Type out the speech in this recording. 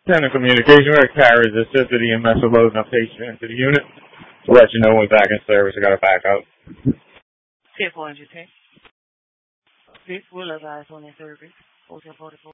Center communication with carriers assisted EMS with loading up patient into the unit to let you know when back in service. I got to back out. 10-4 This will advise on their service. Hotel protocol.